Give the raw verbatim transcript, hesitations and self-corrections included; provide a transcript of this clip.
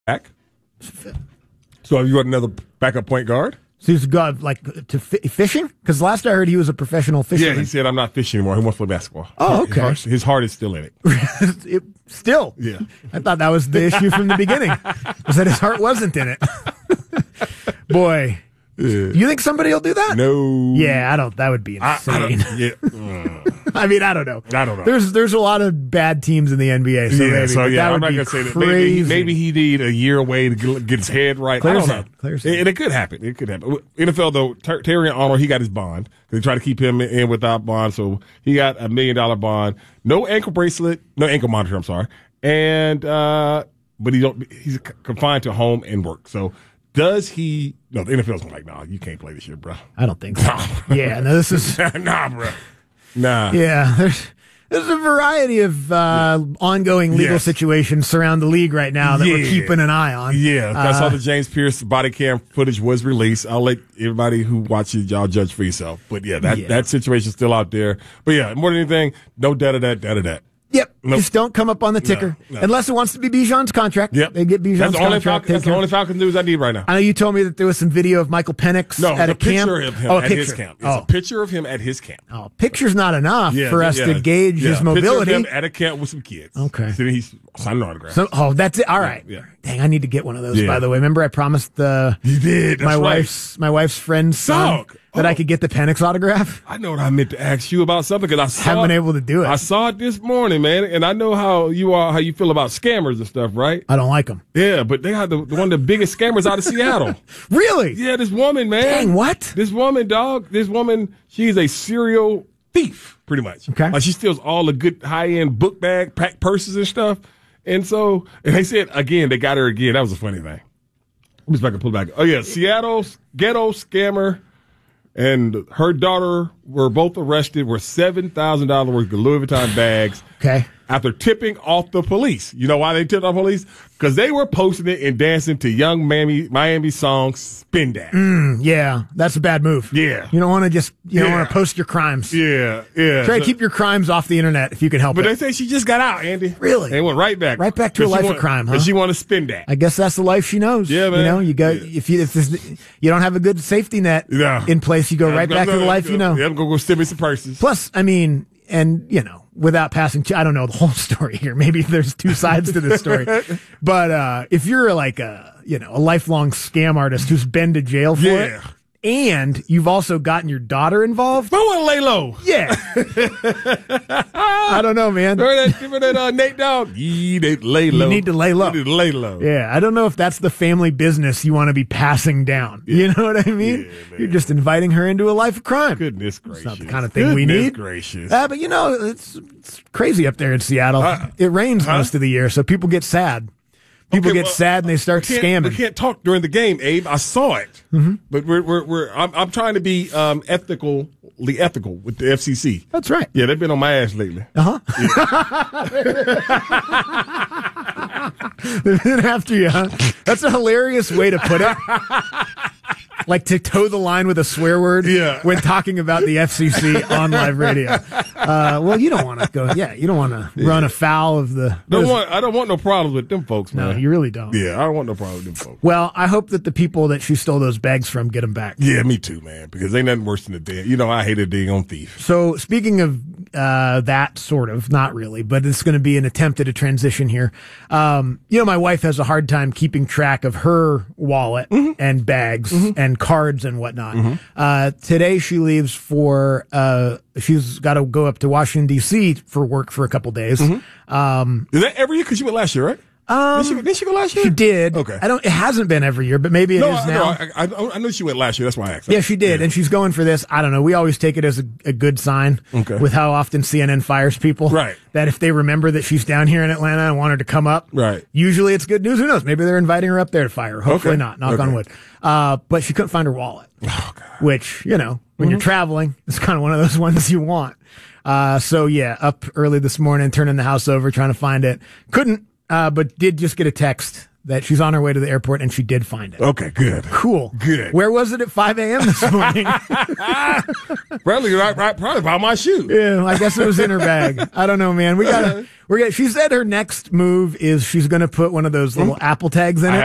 back. So have you got another backup point guard? So he's got like to f- fishing? Because last I heard he was a professional fisherman. Yeah, he said, I'm not fishing anymore. He wants to play basketball. Oh, okay. His heart, his heart is still in it. it still? Yeah. I thought that was the issue from the beginning, was that his heart wasn't in it. Boy. Yeah. You think somebody will do that? No. Yeah, I don't. That would be insane. I, I, don't, yeah. mm. I mean, I don't know. I don't know. There's there's a lot of bad teams in the N B A. So yeah, maybe, so yeah, that I'm would not be gonna say that. crazy. Maybe, maybe he need a year away to get, get his head right. Clear I don't his know. head. Clear his it, head. it could happen. It could happen. N F L though, Ter- Terry Arnold, he got his bond. They try to keep him in without bond, so he got a million dollar bond. No ankle bracelet, no ankle monitor. I'm sorry, and uh, but he don't. He's confined to home and work. So. Does he? No, the N F L's like, nah, you can't play this year, bro. I don't think so. Yeah, no, this is nah, bro. Nah. Yeah, there's there's a variety of uh, yeah. ongoing legal yes. situations surround the league right now that yeah. we're keeping an eye on. Yeah, I uh, saw the James Pierce body cam footage was released. I'll let everybody who watches y'all judge for yourself. But yeah, that yeah. that situation's still out there. But yeah, more than anything, no data that, data that. Yep. Nope. Just don't come up on the ticker. No, no. Unless it wants to be Bijan's contract. Yep. They get Bijan's that's the only contract. Falcon, that's the only Falcon news I need right now. I know you told me that there was some video of Michael Penix no, at a, a camp. picture of him oh, at picture. his camp. It's oh. a picture of him at his camp. Oh, picture's not enough yeah, for us yeah, to gauge yeah. his mobility. Picture of him at a camp with some kids. Okay. So he's signing autographs. So, oh, that's it. All right. Yeah. yeah. Dang, I need to get one of those, yeah. by the way. Remember I promised the you did. That's my right. wife's my wife's friend's son Dog. that oh. I could get the Penix autograph? I know what I meant to ask you about something because I saw haven't been it. able to do it. I saw it this morning, man, and I know how you are, how you feel about scammers and stuff, right? I don't like them. Yeah, but they got the, one of the biggest scammers out of Seattle. Really? Yeah, this woman, man. Dang, what? This woman, dog. This woman, she's a serial thief, pretty much. Okay. Like she steals all the good high-end book bag, pack purses and stuff. And so, and they said, again, they got her again. That was a funny thing. Let me see if I can pull it back. Oh, yeah, Seattle's ghetto scammer and her daughter were both arrested with seven thousand dollars worth of Louis Vuitton bags. Okay. After tipping off the police. You know why they tipped off the police? Because they were posting it and dancing to Young Miami, Miami song Spin That. Mm, yeah, that's a bad move. Yeah. You don't want to just, you don't yeah. want to post your crimes. Yeah, yeah. Try so, to keep your crimes off the internet if you can help but it. But they say she just got out, Andy. Really? They went right back. Right back to a life want, of crime, huh? And she want to spin that. I guess that's the life she knows. Yeah, man. You know, you go, yeah. if you, if this, you don't have a good safety net yeah. in place, you go right I'm, back I'm, to the I'm, life I'm, you know. Yeah, I'm going to go steal me some purses. Plus, I mean, and, you know, without passing, I don't know the whole story here. Maybe there's two sides to this story. But uh, if you're like a, you know, a lifelong scam artist who's been to jail for yeah. it, and you've also gotten your daughter involved. I want to lay low. Yeah. I don't know, man. Remember that, remember that uh, Nate Dogg? You need to lay low. You need to lay low. You need to lay low. Yeah, I don't know if that's the family business you want to be passing down. Yeah. You know what I mean? Yeah, you're just inviting her into a life of crime. Goodness gracious. It's not the kind of thing Goodness we need. gracious. Uh, but, you know, it's, it's crazy up there in Seattle. Uh, it rains huh? most of the year, so people get sad. People okay, get well, sad and they start we scamming. We can't talk during the game, Abe. I saw it, mm-hmm. but we're we're, we're I'm, I'm trying to be um, ethically ethical with the F C C. That's right. Yeah, they've been on my ass lately. Uh huh. Yeah. They've been after you, huh? That's a hilarious way to put it. Like to toe the line with a swear word yeah. when talking about the F C C on live radio. Uh, well, you don't want to go. Yeah, you don't want to yeah. run afoul of the. Don't want. I don't want no problems with them folks, man. No, you really don't. Yeah, I don't want no problem with them folks. Well, I hope that the people that she stole those bags from get them back. Yeah, me too, man. Because ain't nothing worse than a damn. You know, I hate a dang on thief. So speaking of uh, that, sort of, not really, but it's going to be an attempt at a transition here. Um, you know, my wife has a hard time keeping track of her wallet mm-hmm. and bags mm-hmm. and cards and whatnot. Mm-hmm. Uh, today she leaves for, uh, she's got to go up to Washington, D C for work for a couple days. Mm-hmm. Um, Is that every year? Because you went last year, right? Um, did, she, did she go last year? She did. Okay. I don't. It hasn't been every year, but maybe it no, is no, now. I, I, I know she went last year. That's why I asked. Yeah, she did, yeah. and she's going for this. I don't know. We always take it as a, a good sign okay. with how often C N N fires people. Right. That if they remember that she's down here in Atlanta and want her to come up, right. Usually it's good news. Who knows? Maybe they're inviting her up there to fire. Hopefully okay. not. Knock okay. on wood. Uh, but she couldn't find her wallet, oh, God. which you know when mm-hmm. you're traveling, it's kind of one of those ones you want. Uh, so yeah, up early this morning, turning the house over, trying to find it. Couldn't, uh, but did just get a text that she's on her way to the airport and she did find it. Okay, good. Cool. Good. Where was it at five a.m. this morning? Probably right, right, probably by my shoe. Yeah, I guess it was in her bag. I don't know, man. We gotta. We're gonna. She said her next move is she's gonna put one of those little Apple tags in it.